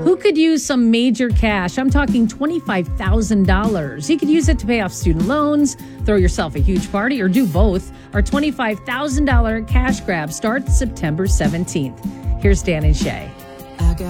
Who could use some major cash? I'm talking $25,000. You could use it to pay off student loans, throw yourself a huge party, or do both. Our $25,000 cash grab starts September 17th. Here's Dan and Shay.